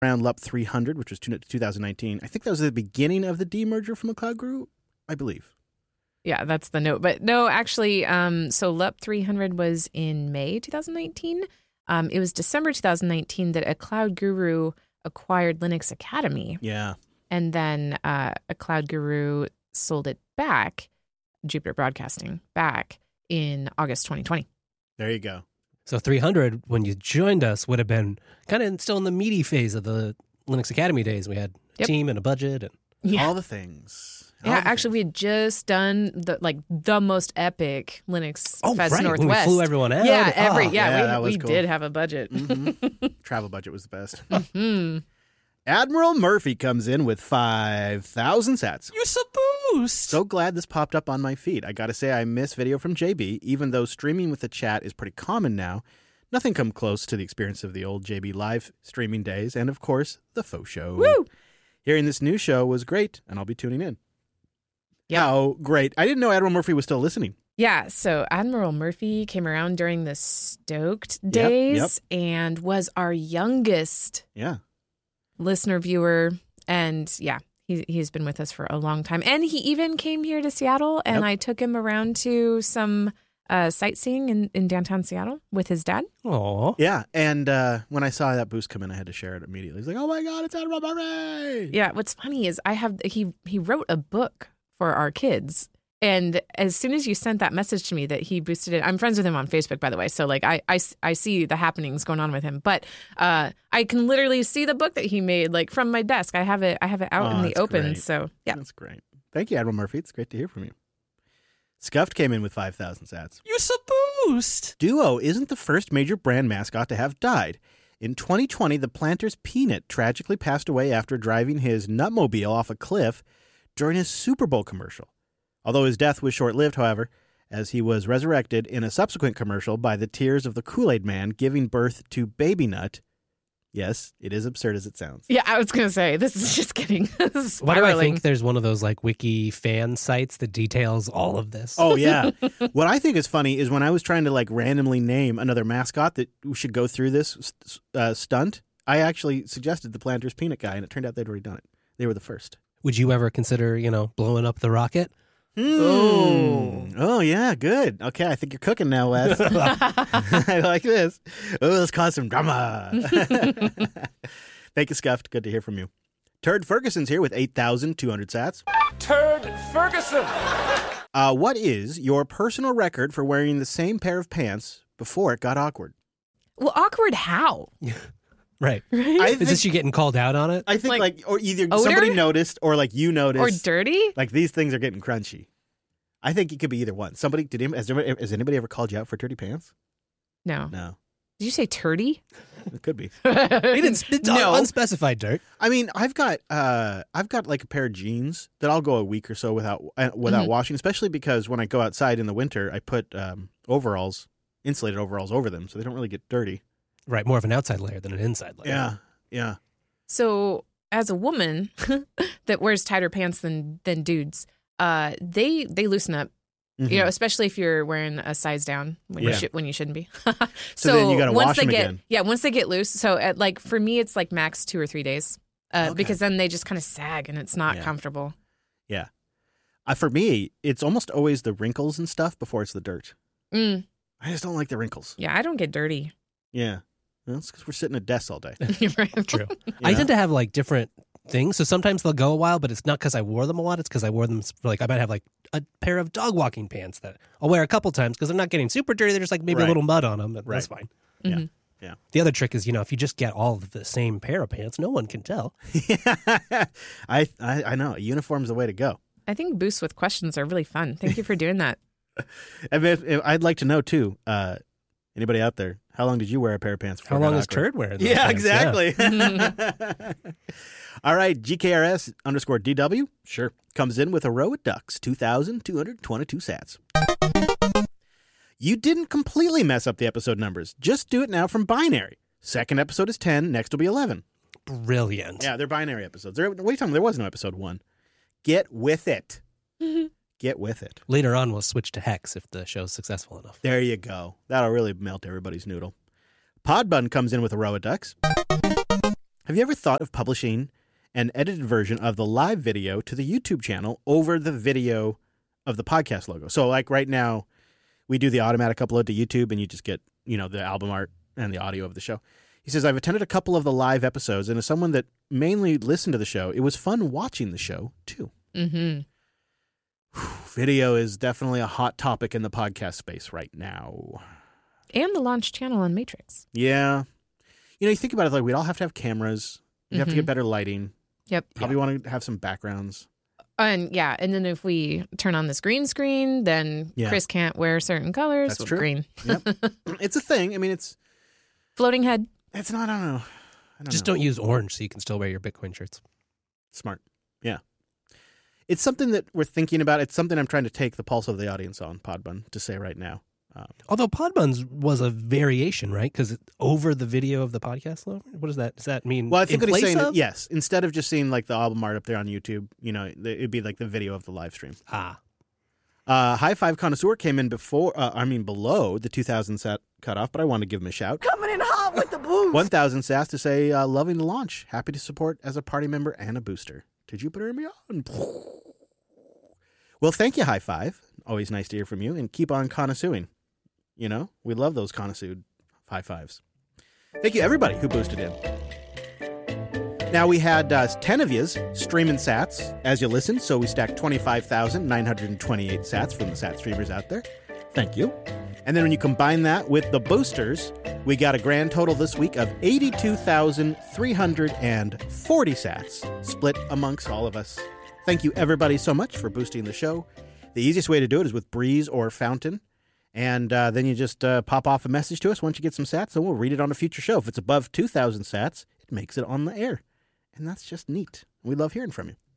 around LUP 300, which was 2019. I think that was the beginning of the demerger from McLeod Guru, I believe. Yeah, that's the note. But no, actually, so LUP 300 was in May 2019. It was December 2019 that a Cloud Guru acquired Linux Academy. Yeah. And then a Cloud Guru sold it back, Jupiter Broadcasting, back in August 2020. There you go. So 300, when you joined us, would have been kind of still in the meaty phase of the Linux Academy days. We had a team and a budget. And All the things. We had just done the most epic Linux Fest right. Northwest. When we flew everyone out. We cool. did have a budget. Mm-hmm. Travel budget was the best. Admiral Murphy comes in with 5,000 sats. You're so boost. So glad this popped up on my feed. I gotta say, I miss video from JB, even though streaming with the chat is pretty common now. Nothing come close to the experience of the old JB live streaming days, and of course, the faux show. Woo! Hearing this new show was great, and I'll be tuning in. Yep. How great. I didn't know Admiral Murphy was still listening. Yeah, so Admiral Murphy came around during the Stoked days and was our youngest listener, viewer, and he's been with us for a long time. And he even came here to Seattle, and I took him around to some sightseeing in downtown Seattle with his dad. Aww. Yeah, and when I saw that boost come in, I had to share it immediately. He's like, oh my God, it's Admiral Murphy! Yeah, what's funny is he wrote a book for our kids. And as soon as you sent that message to me that he boosted it, I'm friends with him on Facebook, by the way. So like I see the happenings going on with him, but I can literally see the book that he made like from my desk. I have it out in the open. Great. So yeah, that's great. Thank you, Admiral Murphy. It's great to hear from you. Scuffed came in with 5,000 sats. You're so boost. Duo isn't the first major brand mascot to have died. In 2020, the Planters Peanut tragically passed away after driving his Nutmobile off a cliff during his Super Bowl commercial. Although his death was short-lived, however, as he was resurrected in a subsequent commercial by the tears of the Kool-Aid Man giving birth to Baby Nut. Yes, it is absurd as it sounds. Yeah, I was going to say, this is just getting spiraling. Why do I think there's one of those like wiki fan sites that details all of this? Oh, yeah. What I think is funny is when I was trying to like randomly name another mascot that should go through this stunt, I actually suggested the Planters Peanut guy, and it turned out they'd already done it. They were the first. Would you ever consider, blowing up the rocket? Oh, yeah, good. Okay, I think you're cooking now, Wes. I like this. Oh, let's cause some drama. Thank you, Scuffed. Good to hear from you. Turd Ferguson's here with 8,200 sats. Turd Ferguson! What is your personal record for wearing the same pair of pants before it got awkward? Well, awkward how? Right. Is this you getting called out on it? I think like or either odor? somebody noticed or like you noticed. Or dirty? Like these things are getting crunchy. I think it could be either one. Has anybody ever called you out for dirty pants? No. No. Did you say turdy? It could be. It's unspecified dirt. I mean, I've got like a pair of jeans that I'll go a week or so without washing, especially because when I go outside in the winter, I put insulated overalls over them so they don't really get dirty. Right, more of an outside layer than an inside layer. Yeah. So, as a woman that wears tighter pants than dudes, they loosen up. Mm-hmm. Especially if you're wearing a size down when you shouldn't be. So then you got to wash them again. Yeah, once they get loose. So, for me, it's like max 2 or 3 days because then they just kind of sag and it's not comfortable. Yeah. For me, it's almost always the wrinkles and stuff before it's the dirt. I just don't like the wrinkles. Yeah, I don't get dirty. Yeah. Well, it's because we're sitting at desks all day. Right. True. I tend to have like different things. So sometimes they'll go a while, but it's not because I wore them a lot. It's because I wore them for I might have like a pair of dog walking pants that I'll wear a couple times because they're not getting super dirty. They're just like maybe a little mud on them. But that's fine. Mm-hmm. Yeah. The other trick is, if you just get all of the same pair of pants, no one can tell. I know. A uniform's the way to go. I think boosts with questions are really fun. Thank you for doing that. I'd like to know, too, anybody out there, how long did you wear a pair of pants before? How long is Turd wearing those Yeah, pants? exactly. Yeah. All right, GKRS_DW, sure, comes in with a row of ducks, 2,222 sats. You didn't completely mess up the episode numbers. Just do it now from binary. Second episode is 10, next will be 11. Brilliant. Yeah, they're binary episodes. Wait, there was no episode 1. Get with it. Get with it. Later on, we'll switch to hex if the show's successful enough. There you go. That'll really melt everybody's noodle. Podbun comes in with a row of ducks. Have you ever thought of publishing an edited version of the live video to the YouTube channel over the video of the podcast logo? So like right now, we do the automatic upload to YouTube and you just get, the album art and the audio of the show. He says, I've attended a couple of the live episodes, and as someone that mainly listened to the show, it was fun watching the show too. Mm-hmm. Video is definitely a hot topic in the podcast space right now. And the launch channel on Matrix. Yeah. You think about it, like we'd all have to have cameras. You have to get better lighting. Yep. Probably want to have some backgrounds. And then if we turn on this green screen, then Chris can't wear certain colors. That's true. Green. Yep. It's a thing. I mean, it's floating head. It's not. I don't know. Don't use orange so you can still wear your Bitcoin shirts. Smart. Yeah. It's something that we're thinking about. It's something I'm trying to take the pulse of the audience on, Podbun, to say right now. Although Podbuns was a variation, right? Because over the video of the podcast logo? What does that? Does that mean? Well, I think what he's saying is, yes. Instead of just seeing like the album art up there on YouTube, it'd be like the video of the live stream. High Five Connoisseur came in below the 2,000 sat cutoff, but I want to give him a shout. Coming in hot with the boost. 1,000 sats to say, loving the launch. Happy to support as a party member and a booster. To Jupiter and beyond. Well, thank you, High Five. Always nice to hear from you, and keep on connoisseuring. We love those connoisseured high fives. Thank you, everybody who boosted in. Now, we had 10 of yous streaming sats as you listened, so we stacked 25,928 sats from the sat streamers out there. Thank you. And then when you combine that with the boosters, we got a grand total this week of 82,340 sats split amongst all of us. Thank you, everybody, so much for boosting the show. The easiest way to do it is with Breeze or Fountain. And then you just pop off a message to us once you get some sats, and we'll read it on a future show. If it's above 2,000 sats, it makes it on the air. And that's just neat. We love hearing from you.